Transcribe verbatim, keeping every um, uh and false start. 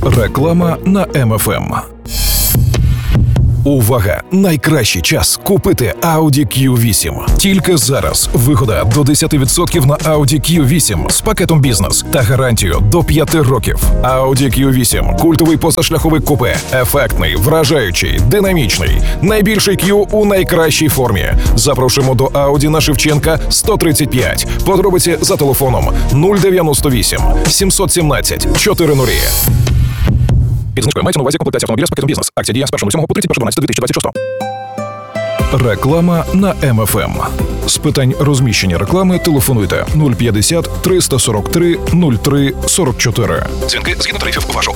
Реклама на Ем Еф Ем. Увага! Найкращий час купити Audi кью вісім. Тільки зараз вигода до десять відсотків на Audi кью вісім з пакетом бізнес та гарантію до п'яти років. Audi кью вісім – культовий позашляховик купе. Ефектний, вражаючий, динамічний. Найбільший Q у найкращій формі. Запрошуємо до Audi на Шевченка сто тридцять п'ять. Подробиці за телефоном нуль дев'яносто вісім сімсот сімнадцять чотирнадцять. Під знижкою мається на увазі комплектація автомобіля з пакетом бізнес. Акція діє з першого сьомого по тридцять перше дванадцяте дві тисячі двадцять шостого. Реклама на Ем Еф Ем. З питань розміщення реклами телефонуйте нуль п'ятдесят триста сорок три нуль три сорок чотири. Дзвінки згідно тарифів вашого